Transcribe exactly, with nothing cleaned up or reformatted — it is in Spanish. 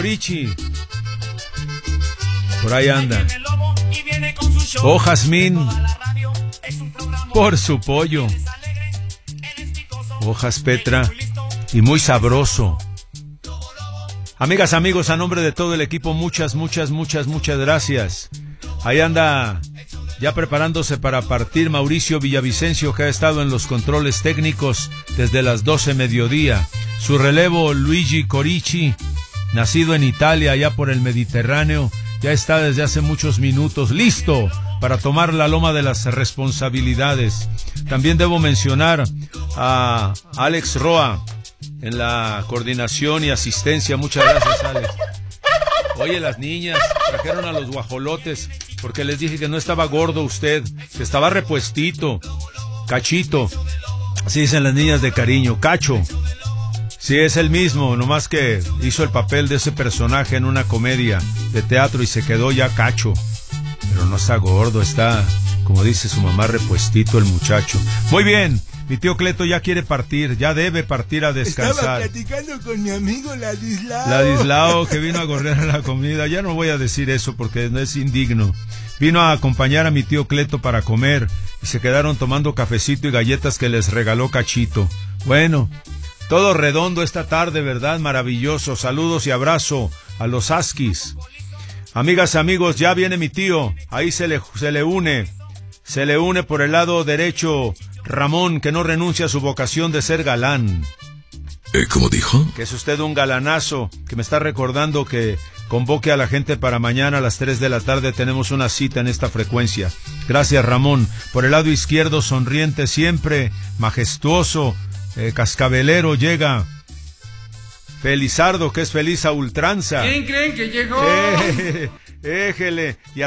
Richie. Por ahí anda. Oh, Jazmín. Por su pollo. Hojas Petra. Y muy sabroso. Amigas, amigos, a nombre de todo el equipo, muchas, muchas, muchas, muchas gracias. Ahí anda ya preparándose para partir Mauricio Villavicencio, que ha estado en los controles técnicos desde las doce mediodía. Su relevo, Luigi Corici, nacido en Italia, allá por el Mediterráneo, ya está desde hace muchos minutos listo para tomar la loma de las responsabilidades. También debo mencionar a Alex Roa en la coordinación y asistencia. Muchas gracias, Alex. Oye, las niñas trajeron a los guajolotes porque les dije que no estaba gordo usted, que estaba repuestito, cachito. Así dicen las niñas de cariño, cacho. Sí, es el mismo, nomás que hizo el papel de ese personaje en una comedia de teatro y se quedó ya cacho. Pero no está gordo, está, como dice su mamá, repuestito el muchacho. Muy bien, mi tío Cleto ya quiere partir, ya debe partir a descansar. Estaba platicando con mi amigo Ladislao. Ladislao, que vino a gorrear la comida. Ya no voy a decir eso porque no es indigno. Vino a acompañar a mi tío Cleto para comer y se quedaron tomando cafecito y galletas que les regaló Cachito. Bueno, todo redondo esta tarde, ¿verdad? Maravilloso. Saludos y abrazo a los Askis. Amigas, amigos, ya viene mi tío. Ahí se le, se le une. Se le une por el lado derecho Ramón, que no renuncia a su vocación de ser galán. Eh, ¿Cómo dijo? Que es usted un galanazo, que me está recordando que convoque a la gente para mañana a las tres de la tarde. Tenemos una cita en esta frecuencia. Gracias, Ramón. Por el lado izquierdo, sonriente siempre, majestuoso, eh, cascabelero, llega Felizardo, que es feliz a ultranza. ¿Quién creen que llegó? Eh, éjele. Y